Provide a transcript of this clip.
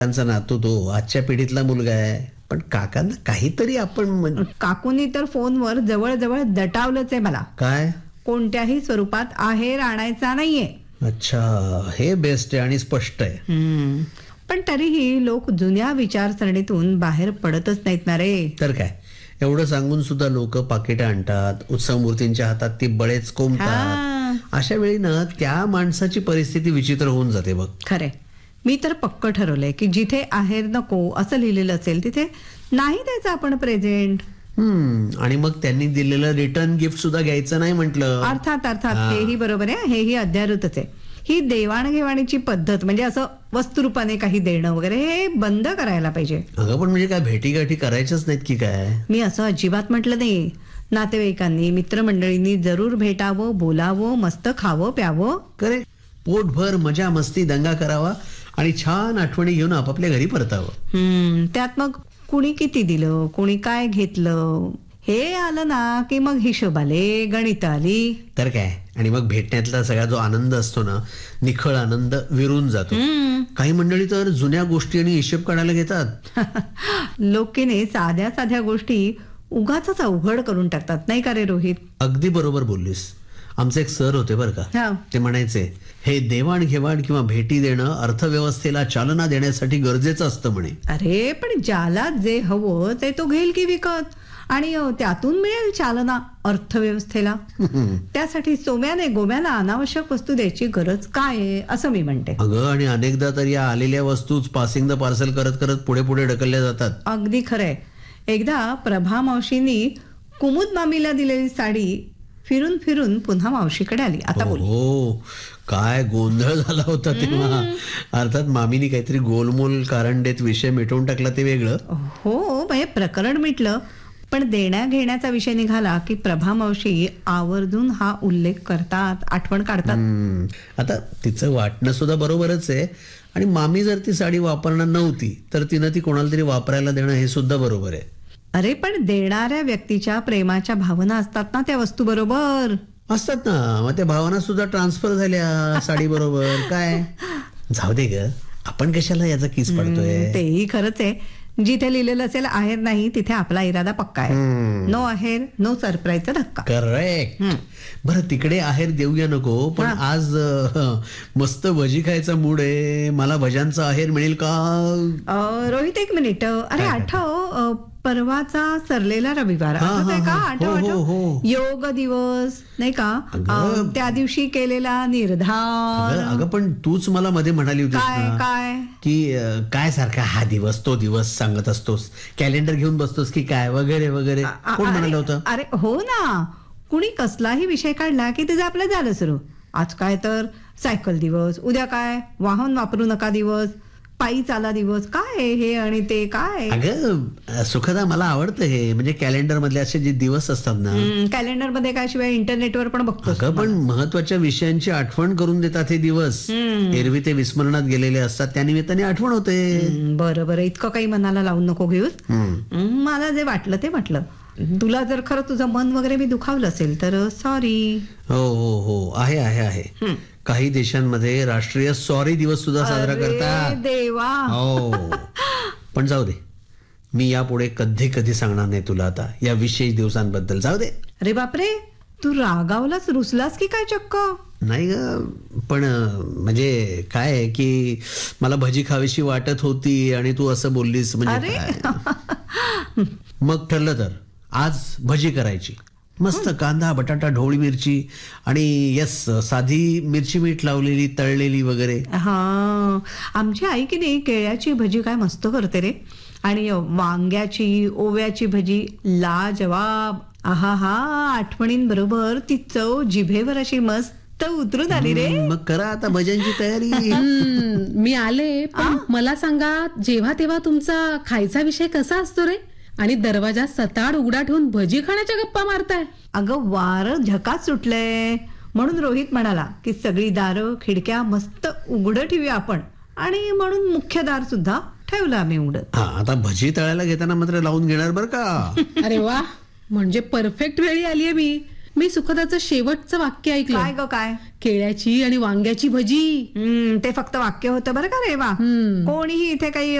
त्यांचा नातू तो आजच्या पिढीतला मुलगा आहे, पण काकांना काहीतरी आपण काकूनी तर फोनवर जवळजवळ दटावलंच आहे मला. काय? कोणत्याही स्वरूपात आहेर आणायचा नाहीये. अच्छा, हे बेस्ट आहे आणि स्पष्ट आहे. पण तरीही लोक जुन्या विचारसरणीतून बाहेर पडतच नाहीत ना रे. तर काय, एवढं सांगून सुद्धा लोक पाकिटं आणतात, उत्सव मूर्तींच्या हातात ती बळेच कोंबतात. अशा वेळी ना त्या माणसाची परिस्थिती विचित्र होऊन जाते बघ. खरे, मी तर पक्क ठरवलंय की जिथे आहेर नको असं लिहिलेलं असेल तिथे नाही द्यायचं आपण प्रेझेंट. आणि मग त्यांनी दिलेलं रिटर्न गिफ्ट सुद्धा घ्यायचं नाही म्हटलं. अर्थात हेही बरोबर आहे, हेही अध्यारूतच आहे. ही देवाणघेवाणीची पद्धत म्हणजे असं वस्तुरूपाने काही देणं वगैरे हे बंद करायला पाहिजे. अगं पण म्हणजे काय भेटीगाठी करायच्याच नाहीत की काय? मी असं अजिबात म्हटलं नाही. नातेवाईकांनी मित्रमंडळींनी जरूर भेटावं, बोलावं, मस्त खावं प्यावं. करे, पोटभर मजा मस्ती दंगा करावा आणि छान आठवणी घेऊन आपापल्या घरी परतावं. त्यात मग कुणी किती दिलं, कुणी काय घेतलं हे आलं ना की मग हिशोब आले, गणित आली. तर काय, आणि मग भेटण्यातला सगळा जो आनंद असतो ना, निखळ आनंद विरून जातो. काही मंडळी तर जुन्या गोष्टी आणि हिशोब काढायला घेतात. लोकीने साध्या साध्या गोष्टी उगाच अवघड करून टाकतात, नाही का रे रोहित? अगदी बरोबर बोललीस. आमचे एक सर होते बरं का, ते म्हणायचे हे देवाणघेवाण किंवा भेटी देणं अर्थव्यवस्थेला चालना देण्यासाठी गरजेचं असतं म्हणे. अरे पण ज्याला जे हवं ते तो घेईल की विकत, आणि त्यातून मिळेल चालना अर्थव्यवस्थेला. त्यासाठी सोम्याने गोम्याला अनावश्यक वस्तू द्यायची गरज काय आहे असं मी म्हणते. अगं, आणि अनेकदा तर या आलेल्या वस्तूच पासिंग द पार्सल करत करत पुढे पुढे ढकलल्या जातात. अगदी खरंय. एकदा प्रभा मावशींनी कुमुद मामीला दिलेली साडी फिरून फिरून पुन्हा मावशीकडे आली. आता बोल. हो, काय गोंधळ झाला होता तेव्हा. अर्थात मामीनी काहीतरी गोलमोल कारण देत विषय मिटवून टाकला ते वेगळं. हो, म्हणजे प्रकरण मिटलं, पण देण्या घेण्याचा विषय निघाला की प्रभा मावशी आवर्जून हा उल्लेख करतात, आठवण काढतात. आता तिचं वाटणं सुद्धा बरोबरच आहे, आणि मामी जर ती साडी वापरणार नव्हती तर तिनं ती कोणाला तरी वापरायला देणं हे सुद्धा बरोबर आहे. अरे पण देणाऱ्या व्यक्तीच्या प्रेमाच्या भावना असतात ना त्या वस्तू बरोबर. असतात ना, मग त्या भावना सुद्धा ट्रान्सफर झाल्या साडी बरोबर. काय जाऊ दे ग, आपण कशाला याचा किस पडतोय. तेही खरंच आहे. जिथे लिहिलेलं असेल आहेर नाही तिथे आपला इरादा पक्का आहे. नो आहेर नो सरप्राईजचा धक्का. करेक्ट. बरं, तिकडे आहेर देऊया नको, पण आज मस्त भजी खायचा मूड आहे. मला भज्यांचा आहेर मिळेल का? रोहित एक मिनिट. अरे आठव, परवाचा सरलेला रविवार आठवतोय का? आठव योग दिवस नाही का? त्या दिवशी केलेला निर्धार. अगं पण तूच मला मध्ये म्हणाली होतीस ना काय की काय सारखा हा दिवस तो दिवस सांगत असतोस, कॅलेंडर घेऊन बसतोस की काय वगैरे वगैरे. कोण म्हणालं होतं? अरे हो ना, कुणी कसलाही विषय काढला की त्याचं आपलं झालं सुरू. आज काय तर सायकल दिवस, उद्या काय वाहन वापरू नका दिवस, पायी चाला दिवस, काय हे आणि ते काय. अगं सुखदा, मला आवडतं हे, म्हणजे कॅलेंडर मधले असे जे दिवस असतात ना. कॅलेंडर मध्ये काय, शिवाय इंटरनेटवर पण बघतो. अगं पण महत्वाच्या विषयांची आठवण करून देतात हे दिवस. एरवी ते विस्मरणात गेलेले असतात, त्या निमित्ताने आठवण होते. बरं, इतकं काही मनाला लावून नको घेऊस. मला जे वाटलं ते म्हटलं. तुला जर खरं तुझं मन वगैरे मी दुखावलं असेल तर सॉरी. हो हो हो, आहे आहे आहे. काही देशांमध्ये राष्ट्रीय सॉरी दिवस सुद्धा साजरा करतात. देवा. हो, पण जाऊ दे, मी यापुढे कधी कधी सांगणार नाही तुला आता या विशेष दिवसांबद्दल. जाऊ दे. अरे बापरे, तू रागावलास, रुसलास की काय चक्क? नाही ग, पण म्हणजे काय आहे की मला भजी खावीशी वाटत होती आणि तू असं बोललीस म्हणजे. मग ठरलं तर आज भजी करायची. मस्त कांदा बटाटा ढोळी मिरची आणि यस साधी मिरची मीठ लावलेली तळलेली वगैरे. हा, आमची आई की नाही केळ्याची भजी काय मस्त करते रे, आणि वांग्याची ओव्याची भजी लाजवाब. आहा हा, आठवणींबरोबर ती चव जिभेवर अशी मस्त उतरून आली रे. मग करा आता भज्यांची तयारी. मी आले, पण मला सांगा, जेव्हा तेव्हा तुमचा खायचा विषय कसा असतो रे, आणि दरवाजा सताड उघडा ठेवून भजी खाण्याच्या गप्पा मारताय? अगं वार झकात सुटलंय म्हणून रोहित म्हणाला की सगळी दारं खिडक्या मस्त उघडं ठेवूया आपण, आणि म्हणून मुख्य दार सुद्धा ठेवलं आम्ही उघडं. हा, आता भजी तळायला घेताना मात्र लावून घेणार बरं का. अरे वा, म्हणजे परफेक्ट वेळी आलीये मी. मी सुखदाचं शेवटचं वाक्य ऐकलं. काय ग काय? केळ्याची आणि वांग्याची भजी. ते फक्त वाक्य होतं बरं का रेवा. कोणीही इथे काही